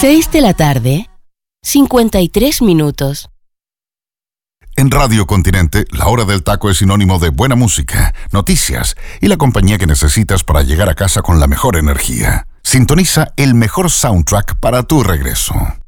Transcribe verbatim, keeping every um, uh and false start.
Seis de la tarde, cincuenta y tres minutos. En Radio Continente, la hora del taco es sinónimo de buena música, noticias y la compañía que necesitas para llegar a casa con la mejor energía. Sintoniza el mejor soundtrack para tu regreso.